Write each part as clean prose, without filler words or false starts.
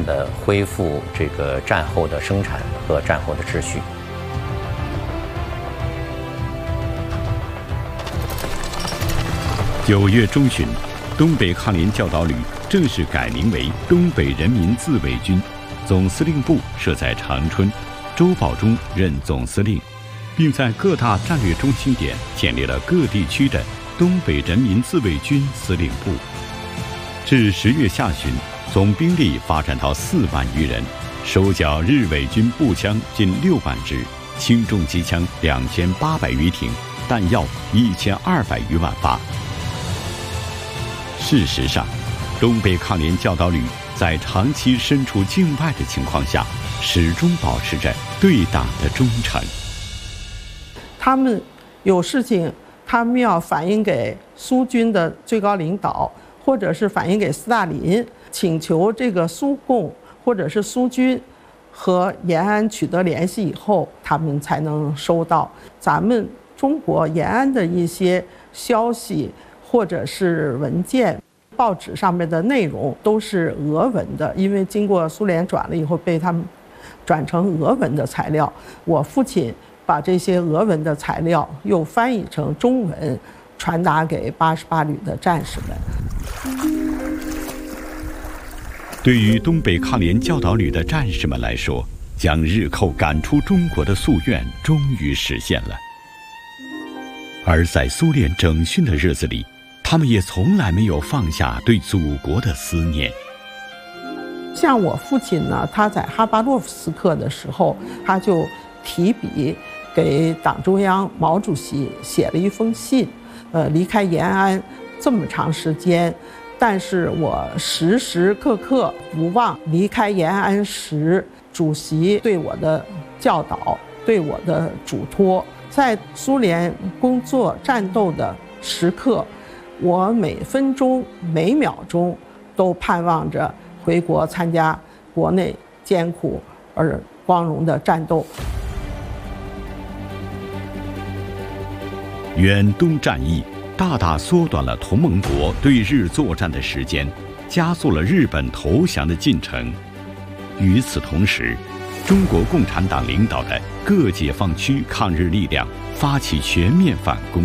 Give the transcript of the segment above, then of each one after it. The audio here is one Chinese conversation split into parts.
地恢复这个战后的生产和战后的秩序。 9月中旬，东北抗联教导旅正式改名为东北人民自卫军，总司令部设在长春，周保中任总司令，并在各大战略中心点建立了各地区的东北人民自卫军司令部。至10月下旬，总兵力发展到4万余人，收缴日伪军步枪近6万支，轻重机枪2800余挺，弹药1200余万发。事实上，东北抗联教导旅在长期身处境外的情况下，始终保持着对党的忠诚。 他们有事情，他们要反映给苏军的最高领导，或者是反映给斯大林，请求这个苏共或者是苏军和延安取得联系以后，他们才能收到咱们中国延安的一些消息或者是文件。报纸上面的内容都是俄文的，因为经过苏联转了以后，被他们转成俄文的材料。我父亲把这些俄文的材料又翻译成中文，传达给88旅的战士们。 对于东北抗联教导旅的战士们来说，将日寇赶出中国的夙愿终于实现了。而在苏联整训的日子里，他们也从来没有放下对祖国的思念。 像我父亲呢，他在哈巴洛夫斯克的时候，他就提笔给党中央毛主席写了一封信，离开延安这么长时间，但是我时时刻刻不忘离开延安时主席对我的教导，对我的嘱托。在苏联工作战斗的时刻，我每分钟每秒钟都盼望着回国参加国内艰苦而光荣的战斗。 远东战役大大缩短了同盟国对日作战的时间，加速了日本投降的进程。与此同时，中国共产党领导的各解放区抗日力量发起全面反攻。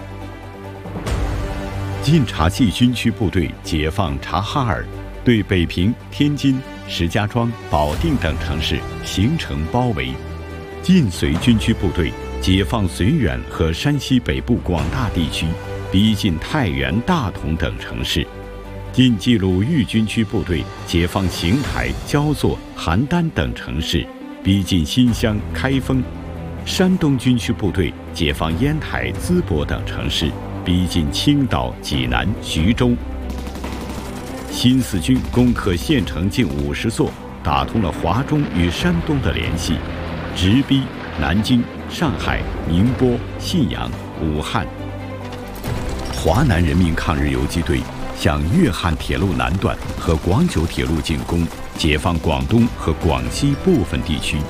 晋察冀军区部队解放察哈尔，对北平、天津、石家庄、保定等城市形成包围。晋绥军区部队解放绥远和山西北部广大地区，逼近太原、大同等城市。晋冀鲁豫军区部队解放邢台、焦作、邯郸等城市，逼近新乡、开封。山东军区部队解放烟台、淄博等城市，逼近青岛、济南、徐州。新四军攻克县城近50座，打通了华中与山东的联系，直逼南京、上海、宁波、信阳、武汉。华南人民抗日游击队向粤汉铁路南段和广九铁路进攻，解放广东和广西部分地区。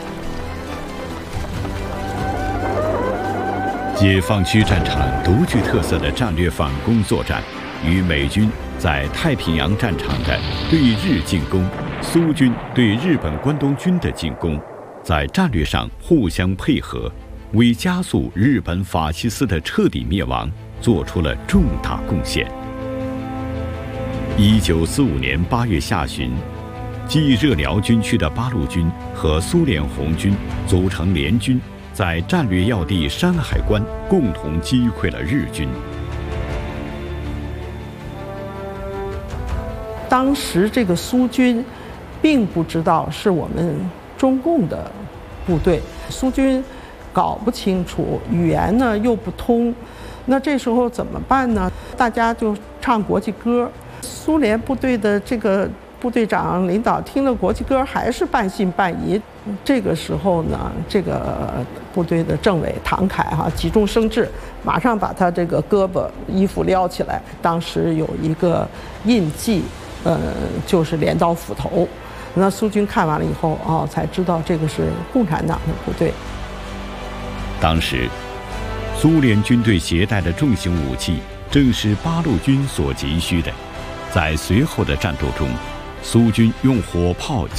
解放区战场独具特色的战略反攻作战，与美军在太平洋战场的对日进攻，苏军对日本关东军的进攻，在战略上互相配合，为加速日本法西斯的彻底灭亡做出了重大贡献。1945年8月下旬，冀热辽军区的八路军和苏联红军组成联军，在战略要地山海关共同击溃了日军。 当时这个苏军并不知道是我们中共的部队，苏军搞不清楚，语言呢又不通，那这时候怎么办呢？大家就唱国际歌。苏联部队的这个部队长领导听了国际歌还是半信半疑。这个时候呢，这个部队的政委唐凯急中生智，马上把他这个胳膊衣服撩起来，当时有一个印记，就是镰刀斧头。那苏军看完了以后才知道这个是共产党的部队。 当时苏联军队携带的重型武器正是八路军所急需的。在随后的战斗中，苏军用火炮